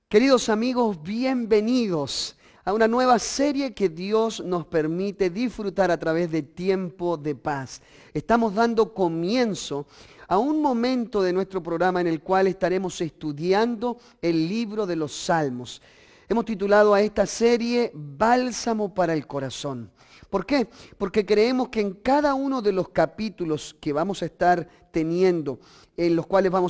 Queridos amigos, bienvenidos a una nueva serie que Dios nos permite disfrutar a través de Tiempo de Paz. Estamos dando comienzo a un momento de nuestro programa en el cual estaremos estudiando el libro de los Salmos. Hemos titulado a esta serie Bálsamo para el Corazón. ¿Por qué? Porque creemos que en cada uno de los capítulos que vamos a estar teniendo, en los cuales vamos